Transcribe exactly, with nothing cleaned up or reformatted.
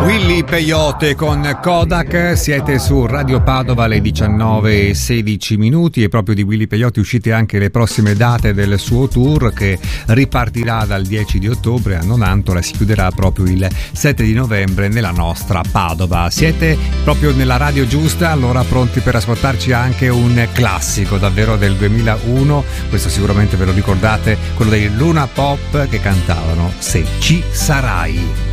Willy Peyote con Kodak, siete su Radio Padova alle diciannove e sedici minuti e proprio di Willy Peyote uscite anche le prossime date del suo tour che ripartirà dal dieci di ottobre a Nonantola e si chiuderà proprio il sette di novembre nella nostra Padova. Siete proprio nella radio giusta, allora pronti per ascoltarci anche un classico davvero del duemilauno, questo sicuramente ve lo ricordate, quello dei Luna Pop che cantavano Se ci sarai.